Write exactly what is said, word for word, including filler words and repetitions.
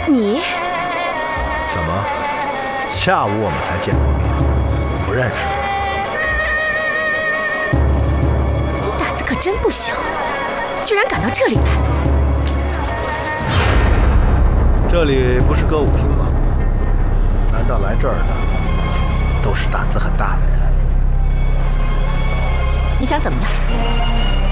你怎么？下午我们才见过面，不认识？ 你胆子可真不小，居然敢到这里来！ 这里不是歌舞厅吗？难道来这儿的都是胆子很大的人？ 你想怎么样？